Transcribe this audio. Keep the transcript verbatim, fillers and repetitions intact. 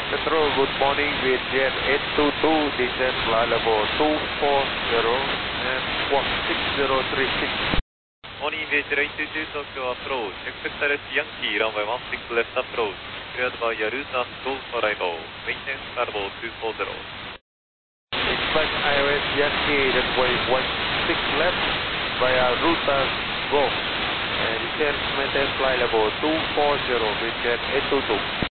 Control, good morning, Vietjet eight two two, descent flight level two four zero and squawk six zero three six. Morning, Vietjet eight two two, Tokyo approach. Expect direct Yankee, runway one six left approach. Cleared by Yarusa, Golf arrival. Maintenance flight level two four zero. Expect Iris Yankee, runway one six left via Ruta Golf. And descent maintenance flight level two four zero, Vietjet eight two two.